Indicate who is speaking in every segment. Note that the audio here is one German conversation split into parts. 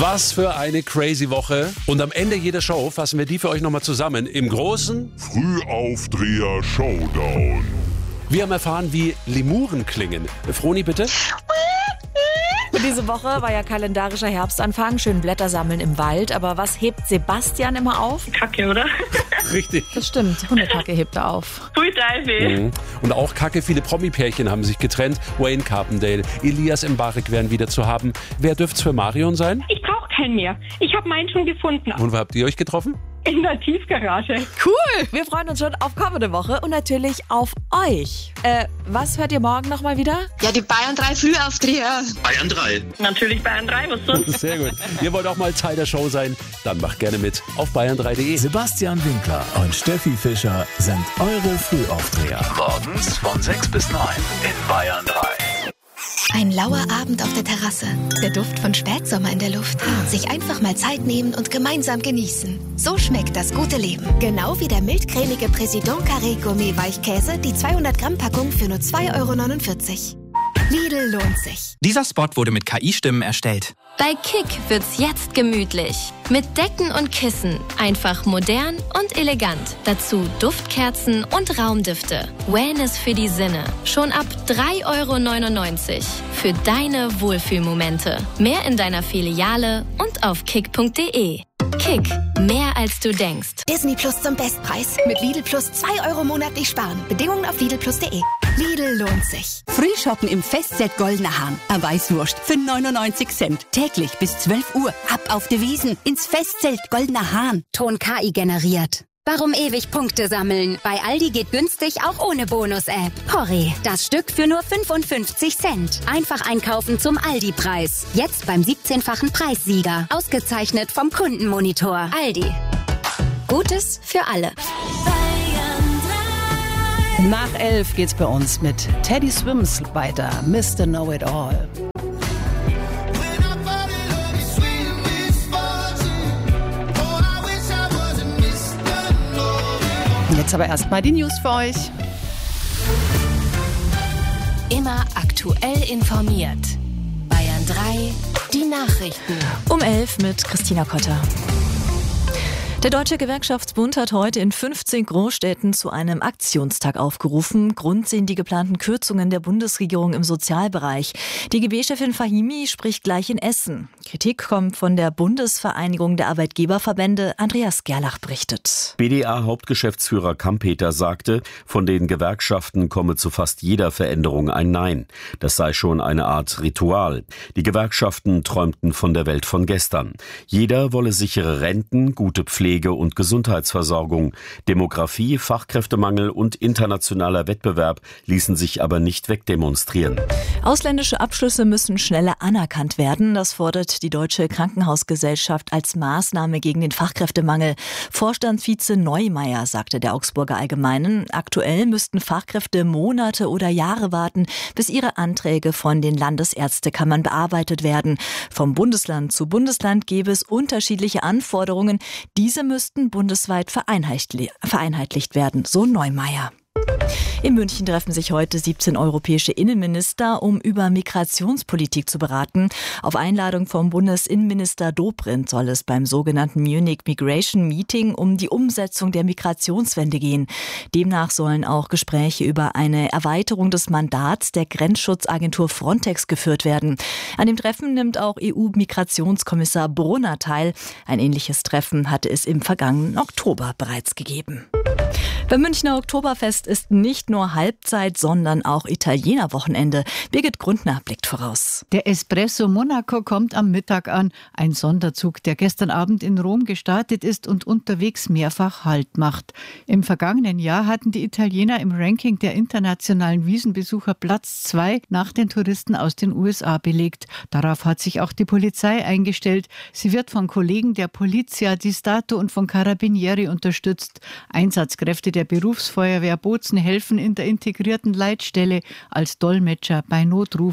Speaker 1: Was für eine crazy Woche. Und am Ende jeder Show fassen wir die für euch nochmal zusammen im großen
Speaker 2: Frühaufdreher-Showdown.
Speaker 1: Wir haben erfahren, wie Lemuren klingen. Froni, bitte.
Speaker 3: Diese Woche war ja kalendarischer Herbstanfang, schön Blätter sammeln im Wald. Aber was hebt Sebastian immer auf?
Speaker 4: Kacke, oder?
Speaker 1: Richtig.
Speaker 3: Das stimmt, Hundekacke hebt er auf.
Speaker 4: Pfui Teufel.
Speaker 1: Und auch Kacke, viele Promi-Pärchen haben sich getrennt. Wayne Carpendale, Elias Mbarek wären wieder zu haben. Wer dürft's für Marion sein?
Speaker 4: Ich brauche keinen mehr. Ich habe meinen schon gefunden.
Speaker 1: Und wo habt ihr euch getroffen?
Speaker 4: In der Tiefgarage.
Speaker 3: Cool! Wir freuen uns schon auf kommende Woche und natürlich auf euch. Was hört ihr morgen nochmal wieder?
Speaker 5: Ja, die Bayern 3 Frühaufdreher.
Speaker 6: Bayern 3.
Speaker 4: Natürlich Bayern 3, was sonst?
Speaker 1: Sehr gut. Ihr wollt auch mal Teil der Show sein? Dann macht gerne mit auf bayern3.de.
Speaker 7: Sebastian Winkler und Steffi Fischer sind eure Frühaufdreher. Morgens von 6 bis 9 in Bayern 3.
Speaker 8: Ein lauer Abend auf der Terrasse. Der Duft von Spätsommer in der Luft. Sich einfach mal Zeit nehmen und gemeinsam genießen. So schmeckt das gute Leben. Genau wie der mildcremige Président Carré Gourmet Weichkäse, die 200 Gramm Packung für nur 2,49 €. Lidl lohnt sich.
Speaker 9: Dieser Spot wurde mit KI-Stimmen erstellt.
Speaker 10: Bei Kick wird's jetzt gemütlich. Mit Decken und Kissen. Einfach modern und elegant. Dazu Duftkerzen und Raumdüfte. Wellness für die Sinne. Schon ab 3,99 € für deine Wohlfühlmomente. Mehr in deiner Filiale und auf kick.de. Kick, mehr als du denkst.
Speaker 8: Disney Plus zum Bestpreis. Mit Lidl Plus 2 € monatlich sparen. Bedingungen auf lidlplus.de. Lidl lohnt sich.
Speaker 11: Frühshoppen im Festzelt Goldener Hahn. Eine Weißwurst für 99 Cent. Täglich bis 12 Uhr. Ab auf die Wiesen ins Festzelt Goldener Hahn.
Speaker 12: Ton KI generiert. Warum ewig Punkte sammeln? Bei Aldi geht günstig auch ohne Bonus-App. Porree, das Stück für nur 55 Cent. Einfach einkaufen zum Aldi-Preis. Jetzt beim 17-fachen Preissieger. Ausgezeichnet vom Kundenmonitor. Aldi. Gutes für alle.
Speaker 13: Nach 11 geht's bei uns mit Teddy Swims weiter. Mr. Know-It-All. Jetzt aber erstmal die News für euch.
Speaker 10: Immer aktuell informiert. Bayern 3, die Nachrichten.
Speaker 3: Um 11 mit Christina Kotter. Der Deutsche Gewerkschaftsbund hat heute in 15 Großstädten zu einem Aktionstag aufgerufen. Grund sind die geplanten Kürzungen der Bundesregierung im Sozialbereich. Die DGB-Chefin Fahimi spricht gleich in Essen. Kritik kommt von der Bundesvereinigung der Arbeitgeberverbände. Andreas Gerlach berichtet.
Speaker 14: BDA-Hauptgeschäftsführer Kampeter sagte, von den Gewerkschaften komme zu fast jeder Veränderung ein Nein. Das sei schon eine Art Ritual. Die Gewerkschaften träumten von der Welt von gestern. Jeder wolle sichere Renten, gute Pflege und Gesundheitsversorgung. Demografie, Fachkräftemangel und internationaler Wettbewerb ließen sich aber nicht wegdemonstrieren.
Speaker 3: Ausländische Abschlüsse müssen schneller anerkannt werden. Das fordert die Deutsche Krankenhausgesellschaft als Maßnahme gegen den Fachkräftemangel. Vorstandsvize Neumeier sagte der Augsburger Allgemeinen, aktuell müssten Fachkräfte Monate oder Jahre warten, bis ihre Anträge von den Landesärztekammern bearbeitet werden. Vom Bundesland zu Bundesland gäbe es unterschiedliche Anforderungen. Diese müssten bundesweit vereinheitlicht werden, so Neumeier. In München treffen sich heute 17 europäische Innenminister, um über Migrationspolitik zu beraten. Auf Einladung vom Bundesinnenminister Dobrindt soll es beim sogenannten Munich Migration Meeting um die Umsetzung der Migrationswende gehen. Demnach sollen auch Gespräche über eine Erweiterung des Mandats der Grenzschutzagentur Frontex geführt werden. An dem Treffen nimmt auch EU-Migrationskommissar Brunner teil. Ein ähnliches Treffen hatte es im vergangenen Oktober bereits gegeben. Beim Münchner Oktoberfest ist nicht nur Halbzeit, sondern auch Italienerwochenende. Birgit Grundner blickt voraus.
Speaker 15: Der Espresso Monaco kommt am Mittag an. Ein Sonderzug, der gestern Abend in Rom gestartet ist und unterwegs mehrfach Halt macht. Im vergangenen Jahr hatten die Italiener im Ranking der internationalen Wiesenbesucher Platz 2 nach den Touristen aus den USA belegt. Darauf hat sich auch die Polizei eingestellt. Sie wird von Kollegen der Polizia di Stato und von Carabinieri unterstützt. Einsatzkräfte der Berufsfeuerwehr Bozen helfen in der integrierten Leitstelle als Dolmetscher bei Notrufen.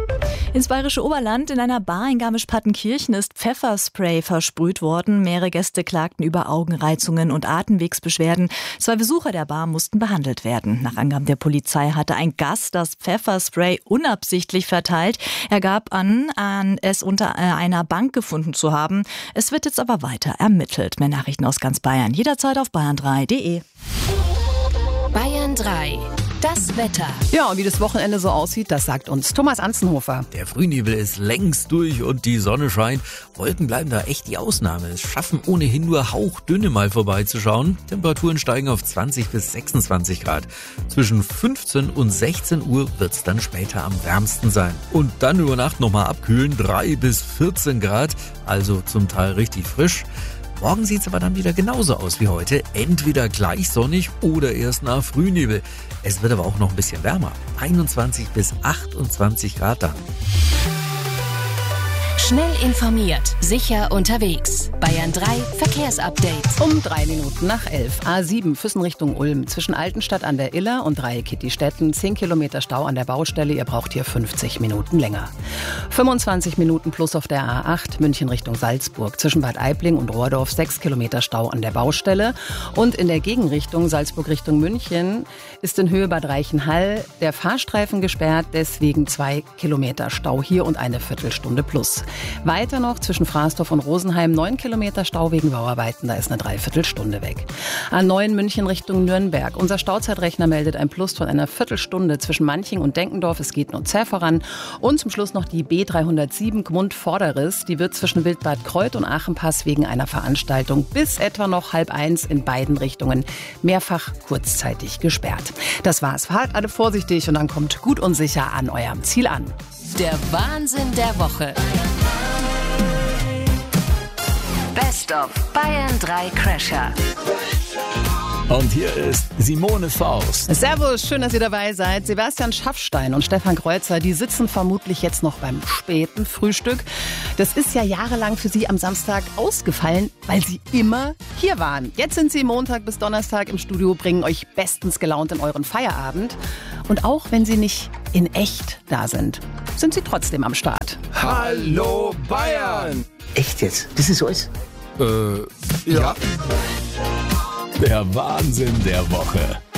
Speaker 3: Ins bayerische Oberland in einer Bar in Garmisch-Partenkirchen ist Pfefferspray versprüht worden. Mehrere Gäste klagten über Augenreizungen und Atemwegsbeschwerden. 2 Besucher der Bar mussten behandelt werden. Nach Angaben der Polizei hatte ein Gast das Pfefferspray unabsichtlich verteilt. Er gab an, es unter einer Bank gefunden zu haben. Es wird jetzt aber weiter ermittelt. Mehr Nachrichten aus ganz Bayern jederzeit auf bayern3.de.
Speaker 10: Bayern 3. Das Wetter.
Speaker 13: Ja, und wie das Wochenende so aussieht, das sagt uns Thomas Anzenhofer.
Speaker 2: Der Frühnebel ist längst durch und die Sonne scheint. Wolken bleiben da echt die Ausnahme. Es schaffen ohnehin nur hauchdünne mal vorbeizuschauen. Temperaturen steigen auf 20 bis 26 Grad. Zwischen 15 und 16 Uhr wird es dann später am wärmsten sein. Und dann über Nacht nochmal abkühlen, 3 bis 14 Grad, also zum Teil richtig frisch. Morgen sieht es aber dann wieder genauso aus wie heute. Entweder gleich sonnig oder erst nach Frühnebel. Es wird aber auch noch ein bisschen wärmer. 21 bis 28 Grad dann.
Speaker 10: Schnell informiert, sicher unterwegs. Bayern 3 Verkehrsupdate.
Speaker 13: Um 3 Minuten nach 11. A7 Füssen Richtung Ulm. Zwischen Altenstadt an der Iller und Dreieck-Kittistetten 10 Kilometer Stau an der Baustelle. Ihr braucht hier 50 Minuten länger. 25 Minuten plus auf der A8 München Richtung Salzburg. Zwischen Bad Aibling und Rohrdorf 6 Kilometer Stau an der Baustelle. Und in der Gegenrichtung Salzburg Richtung München ist in Höhe Bad Reichenhall der Fahrstreifen gesperrt. Deswegen 2 Kilometer Stau hier und eine Viertelstunde plus. Weiter noch zwischen Fraßdorf und Rosenheim 9 Kilometer Stau wegen Bauarbeiten, da ist eine Dreiviertelstunde weg. A9 München Richtung Nürnberg. Unser Stauzeitrechner meldet ein Plus von einer Viertelstunde zwischen Manching und Denkendorf. Es geht nur zäh voran. Und zum Schluss noch die B307 Gmund-Vorderriss. Die wird zwischen Wildbad Kreuth und Aachenpass wegen einer Veranstaltung bis etwa noch 12:30 in beiden Richtungen mehrfach kurzzeitig gesperrt. Das war's. Fahrt alle vorsichtig und dann kommt gut und sicher an eurem Ziel an.
Speaker 10: Der Wahnsinn der Woche. Best of Bayern 3 Crasher.
Speaker 7: Und hier ist Simone Faust.
Speaker 13: Servus, schön, dass ihr dabei seid. Sebastian Schaffstein und Stefan Kreuzer, die sitzen vermutlich jetzt noch beim späten Frühstück. Das ist ja jahrelang für sie am Samstag ausgefallen, weil sie immer hier waren. Jetzt sind sie Montag bis Donnerstag im Studio, bringen euch bestens gelaunt in euren Feierabend. Und auch wenn sie nicht in echt da sind sie trotzdem am Start.
Speaker 6: Hallo Bayern!
Speaker 16: Echt jetzt? Das ist alles?
Speaker 6: Ja.
Speaker 7: Der Wahnsinn der Woche.